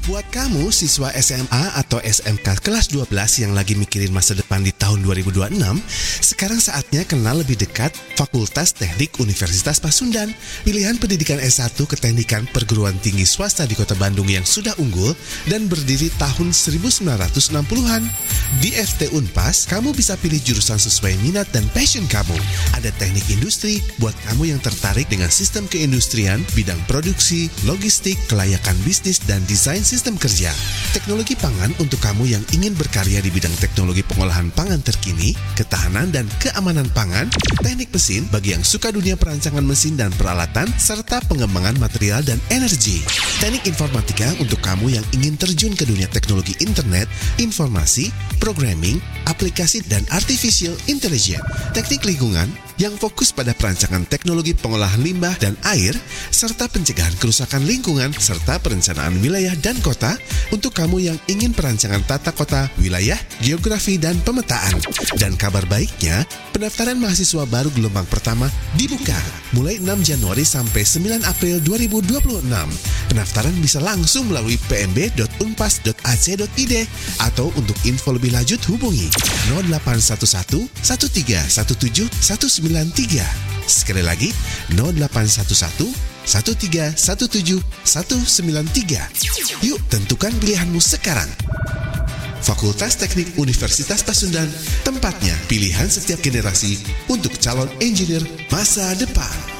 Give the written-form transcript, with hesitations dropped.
Buat kamu siswa SMA atau SMK kelas 12 yang lagi mikirin masa depan di tahun 2026, sekarang saatnya kenal lebih dekat Fakultas Teknik Universitas Pasundan. Pilihan pendidikan S1 keteknikan perguruan tinggi swasta di Kota Bandung yang sudah unggul dan berdiri tahun 1960-an. Di FT Unpas, kamu bisa pilih jurusan sesuai minat dan passion kamu. Ada teknik industri buat kamu yang tertarik dengan sistem keindustrian, bidang produksi, logistik, kelayakan bisnis, dan desain sistem kerja. Teknologi pangan untuk kamu yang ingin berkarya di bidang teknologi pengolahan pangan terkini, ketahanan dan keamanan pangan, teknik mesin bagi yang suka dunia perancangan mesin dan peralatan, serta pengembangan material dan energi. Teknik informatika untuk kamu yang ingin terjun ke dunia teknologi internet, informasi, programming, aplikasi dan artificial intelligence. Teknik lingkungan yang fokus pada perancangan teknologi pengolahan limbah dan air, serta pencegahan kerusakan lingkungan, serta perencanaan wilayah dan kota untuk kamu yang ingin perancangan tata kota, wilayah, geografi, dan pemetaan. Dan kabar baiknya, pendaftaran mahasiswa baru gelombang pertama dibuka mulai 6 Januari sampai 9 April 2026. Pendaftaran bisa langsung melalui pmb.unpas.ac.id atau untuk info lebih lanjut hubungi 0811 1317 193. Sekali lagi 0811 1317 193. Yuk tentukan pilihanmu sekarang. Fakultas Teknik Universitas Pasundan, tempatnya pilihan setiap generasi untuk calon engineer masa depan.